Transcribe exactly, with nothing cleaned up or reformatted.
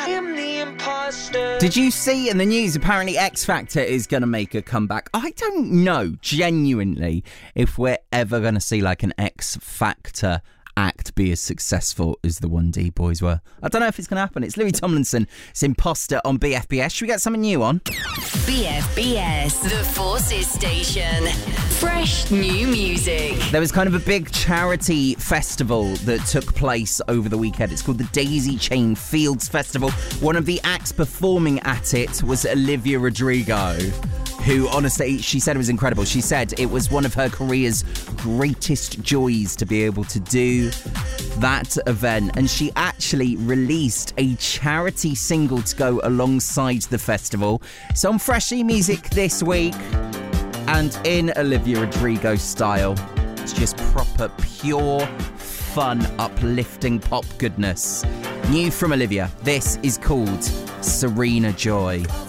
am the imposter. Did you see in the news, apparently X Factor is going to make a comeback? I don't know, genuinely, if we're ever going to see like an X Factor act be as successful as the one D boys were. I don't know if it's going to happen. It's Louis Tomlinson. It's Imposter on B F B S. Should we get something new on? B F B S, the Forces Station. Fresh new music. There was kind of a big charity festival that took place over the weekend. It's called the Daisy Chain Fields Festival. One of the acts performing at it was Olivia Rodrigo, who, honestly, she said it was incredible. She said it was one of her career's greatest joys to be able to do that event. And she actually released a charity single to go alongside the festival. So on Fresh E Music this week, and in Olivia Rodrigo style, it's just proper, pure, fun, uplifting pop goodness. New from Olivia, this is called Serena Joy.